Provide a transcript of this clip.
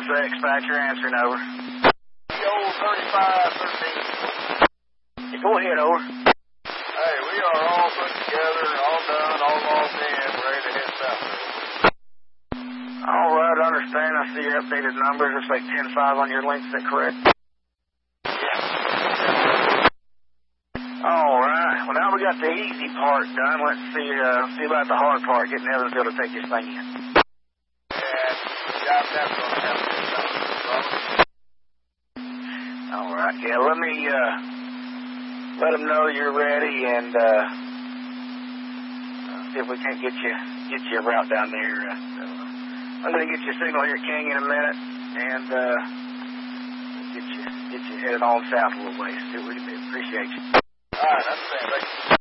Dispatcher answering over. Old 3513. Go ahead, over. Hey, we are all put together, all done, all logged in, ready to head south. All right, I understand. I see your updated numbers. Looks like 10-5 on your link. Is that correct? Yeah. All right. Well, now we got the easy part done. Let's see about the hard part, getting Evansville to take this thing in. Yeah, that's going to have to be something. All right. Yeah, let me let them know you're ready and see if we can't get you a route down there. I'm going to get you a signal here, King, in a minute, and get you headed on south a little ways. We appreciate you. All right, that's it.